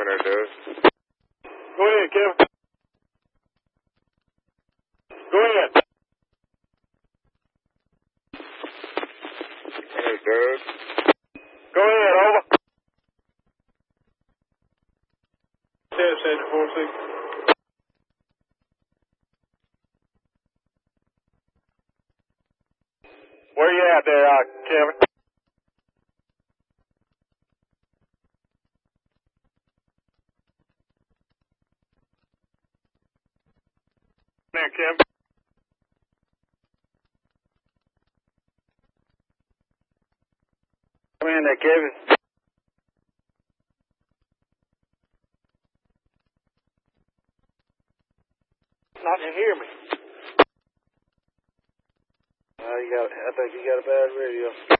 there, dude. Go ahead, Kevin. Go ahead. Hey, dude. Go ahead, over. Center 46. Where you at there, Kevin? There, Kevin. Come in there, Kevin. Not to hear me. I think you got a bad radio.